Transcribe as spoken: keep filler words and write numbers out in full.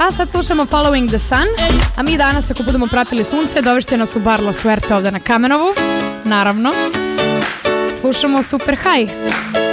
A sad slušamo Following the Sun, a mi danas ako budemo pratili sunce dovešće nas u bar La Suerte ovde na Kamenovu, naravno. Slušamo Super High.